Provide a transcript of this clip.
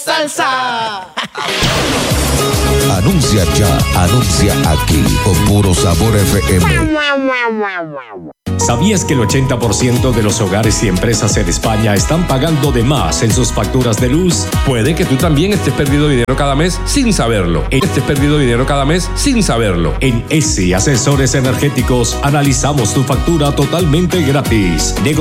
¡Salsa! Anuncia ya, anuncia aquí, con Puro Sabor FM. ¿Sabías que el 80% de los hogares y empresas en España están pagando de más en sus facturas de luz? Puede que tú también estés perdiendo dinero cada mes sin saberlo. En ESI Asesores Energéticos analizamos tu factura totalmente gratis.